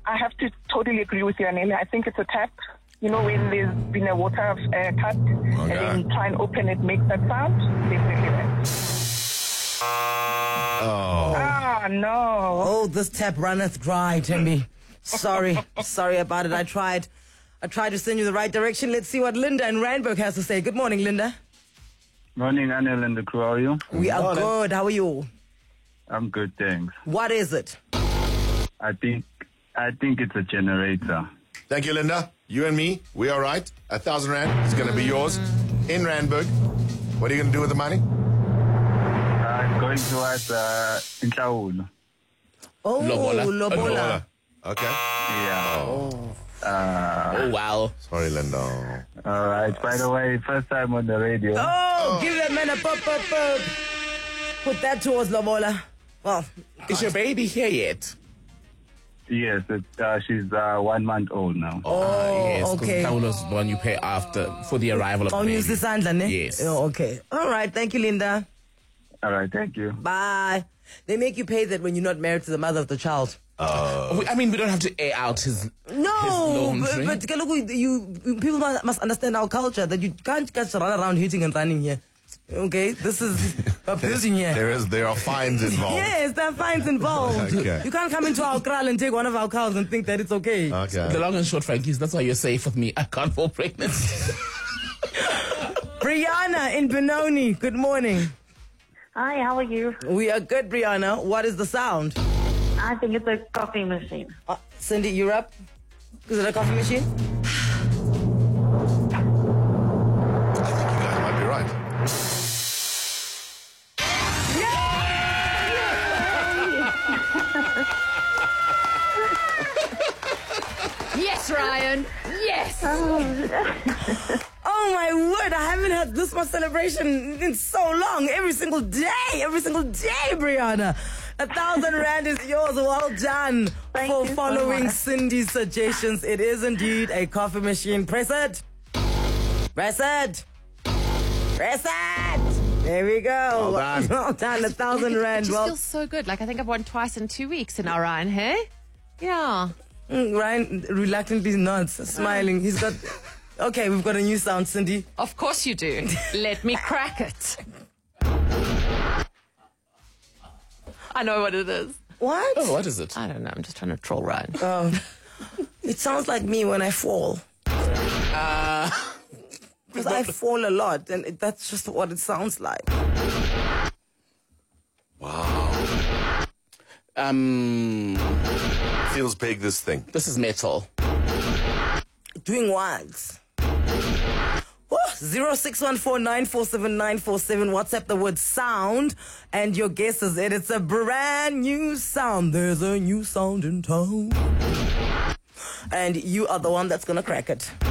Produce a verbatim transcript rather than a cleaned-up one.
I have to totally agree with you, Anele. I think it's a tap. You know, when there's been a water uh, cut, okay. and then you try and open it, make that sound. Definitely that. Oh. Ah, no. Oh, this tap runneth dry, Timmy. Sorry. Sorry about it. I tried. I tried to send you the right direction. Let's see what Linda in Randburg has to say. Good morning, Linda. Morning, Anele and the crew. How are you? We are morning. good. How are you? I'm good, thanks. What is it? I think I think it's a generator. Thank you, Linda. You and me, we all right. A thousand rand is going to be yours in Randburg. What are you going to do with the money? Uh, it's going towards uh, Inhlawulo. Oh, Lobola. Lobola. Okay. Yeah. Oh. Uh, Oh, wow. Sorry, Linda. all right. By the way, first time on the radio. Oh, give that man a pop, pop, pop. Put that towards Lobola. Well, Is your baby here yet? Yes, it, uh, she's uh, one month old now. oh, yes, 'cause okay. Inhlawulo is the one you pay after for the arrival of Oh, the you baby. Sandla, ne? Yes. Oh, okay. All right. Thank you, Linda. All right, thank you. Bye. They make you pay that when you're not married to the mother of the child. We- I mean, we don't have to air out his No, his but, laundry. but Kaloku, you people must, must understand our culture that you can't just run around hitting and running here. Okay, this is abusing here. There is, there are fines involved. Yes, there are fines involved. Okay. You can't come into our kraal and take one of our cows and think that it's okay. Okay. The long and short, Frankie, is that's why you're safe with me. I can't fall pregnant. Brianna in Benoni, good morning. Hi, how are you? We are good, Brianna. What is the sound? I think it's a coffee machine. Uh, Cindy, you're up. Is it a coffee machine? I think you guys might be right. Yes, Ryan. Yes. Oh my word, I haven't had this much celebration in so long. Every single day, every single day, Brianna. A thousand rand is yours. Well done Thank for you so following much. Cindy's suggestions. It is indeed a coffee machine. Press it. Press it. Press it. There we go. Well done. Well done. A thousand It rand. just Well, feels so good. Like, I think I've won twice in two weeks in our Ryan, hey? Yeah. mm, Ryan reluctantly nods, smiling. He's got. Okay, we've got a new sound, Cindy. Of course you do. Let me crack it. I know what it is. What? Oh, what is it? I don't know. I'm just trying to troll Ryan. Oh, it sounds like me when I fall. Uh, Because I fall a lot, and it, that's just what it sounds like. um, Feels big, this thing. this is metal. Doing what? zero six one four nine four seven nine four seven. WhatsApp the word sound and your guesses. It. It's a brand new sound. There's a new sound in town. And you are the one that's going to crack it.